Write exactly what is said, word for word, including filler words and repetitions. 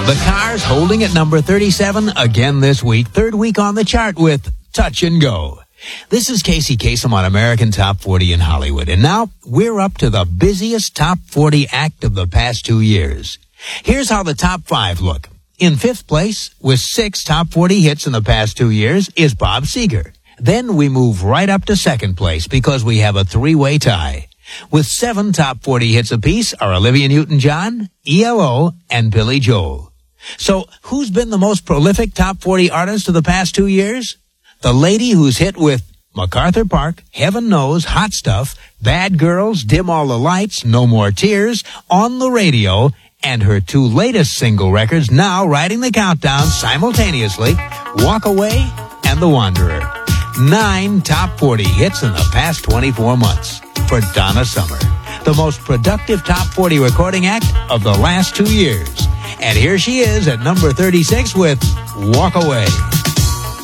The Cars holding at number thirty-seven again this week. Third week on the chart with Touch and Go. This is Casey Kasem on American Top forty in Hollywood. And now we're up to the busiest Top forty act of the past two years. Here's how the top five look. In fifth place, with six Top forty hits in the past two years, is Bob Seger. Then we move right up to second place because we have a three-way tie. With seven Top forty hits apiece are Olivia Newton-John, E L O, and Billy Joel. So who's been the most prolific Top forty artist of the past two years? The lady who's hit with MacArthur Park, Heaven Knows, Hot Stuff, Bad Girls, Dim All the Lights, No More Tears, On the Radio, and her two latest single records now riding the countdown simultaneously, Walk Away and The Wanderer. Nine Top forty hits in the past twenty-four months for Donna Summer, the most productive Top forty recording act of the last two years. And here she is at number thirty-six with Walk Away.